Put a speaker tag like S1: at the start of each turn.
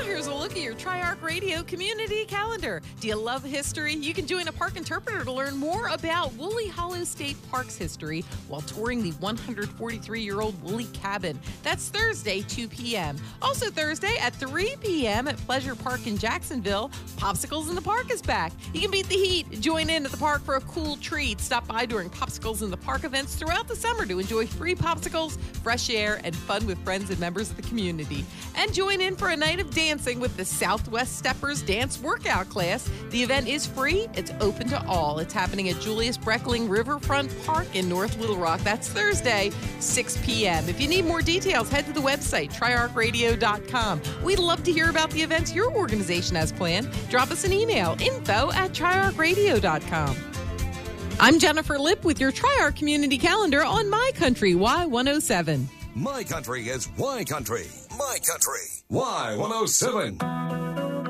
S1: here's a look at your Tri-Arc Radio community calendar. Do you love history? You can join a park interpreter to learn more about Woolly Hollow State Park's history while touring the 143-year-old Woolly Cabin. That's Thursday, 2 p.m. Also Thursday at 3 p.m. at Pleasure Park in Jacksonville, Popsicles in the Park is back. You can beat the heat. Join in at the park for a cool treat. Stop by during Popsicles in the Park events throughout the summer to enjoy free popsicles, fresh air, and fun with friends and members of the community. And join in for a night of dancing with the Southwest Steppers Dance Workout Class. The event is free. It's open to all. It's happening at Julius Breckling Riverfront Park in North Little Rock. That's Thursday, 6 p.m. If you need more details, head to the website, triarcradio.com. We'd love to hear about the events your organization has planned. Drop us an email, info@triarcradio.com. I'm Jennifer Lipp with your Tri-Arc Community Calendar on My Country Y107.
S2: My Country is Y Country. My Country Y107.